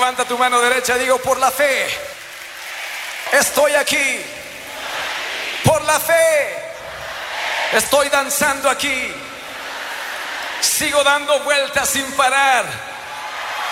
levanta tu mano derecha, digo, por la fe estoy aquí. Por la fe estoy danzando aquí. Sigo dando vueltas sin parar.